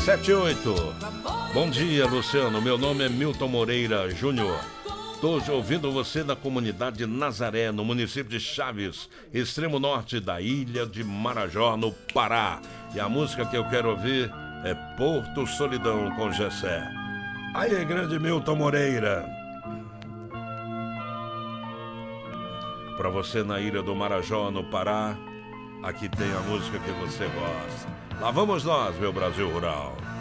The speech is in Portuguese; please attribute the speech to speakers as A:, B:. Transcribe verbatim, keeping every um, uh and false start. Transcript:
A: sete oito. Bom dia, Luciano. Meu nome é Milton Moreira Júnior. Estou ouvindo você da comunidade Nazaré, no município de Chaves, extremo norte da ilha de Marajó, no Pará. E a música que eu quero ouvir é Porto Solidão, com Gessé. Aí, grande Milton Moreira. Para você na ilha do Marajó, no Pará, aqui tem a música que você gosta. Lá vamos nós, meu Brasil Rural.